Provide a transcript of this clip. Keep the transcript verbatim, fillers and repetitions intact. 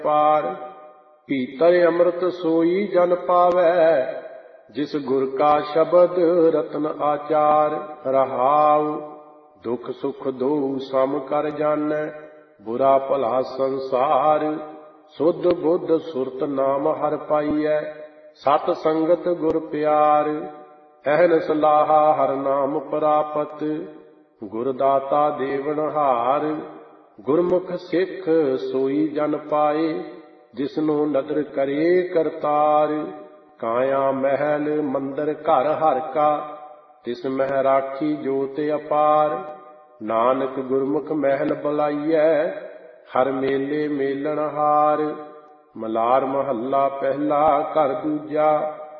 पार। भीतर अमृत सोई जन पावै, जिस गुर का शब्द रतन आचार। रहाउ दुख सुख दो सम कर जानै, बुरा भला संसार। सुध बुध सुरत नाम हर पाइयै, सत संगत गुर प्यार। अहन सलाहा हर नाम प्रापत, गुर दाता देवनहार। गुरमुख सिख सोई जन पाए, जिसनु नदर करे करतार। काया महल मंदिर घर हर का, तिस मह राखी जोत अपार। नानक गुरमुख महल बुलाइयै, हर मेले मेलनहार। मलार महला पहला घर दूजा,